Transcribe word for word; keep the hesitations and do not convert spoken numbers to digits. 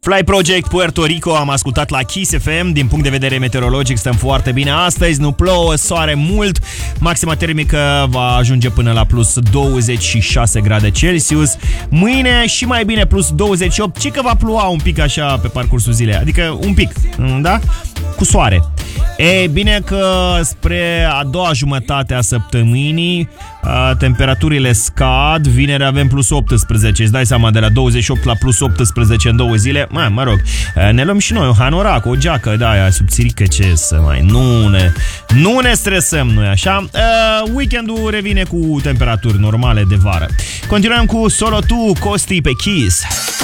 Fly Project Puerto Rico am ascultat la Kiss F M. Din punct de vedere meteorologic stăm foarte bine astăzi, nu plouă, soare mult. Maxima termică va ajunge până la plus douăzeci și șase grade Celsius. Mâine și mai bine plus douăzeci și opt, ci că va ploua un pic așa pe parcursul zilei, adică un pic, da? Cu soare. E bine că spre a doua jumătate a săptămânii temperaturile scad. Vineri avem plus optsprezece. Îți dai seama, de la douăzeci și opt la plus optsprezece în două zile. Mă, mă rog, ne luăm și noi o hanorac, o geacă de aia subțirică, ce să mai... Nu ne, nu ne stresăm noi, așa. uh, Weekendul revine cu temperaturi normale de vară. Continuăm cu Solo Tu, Costi pe Kiss.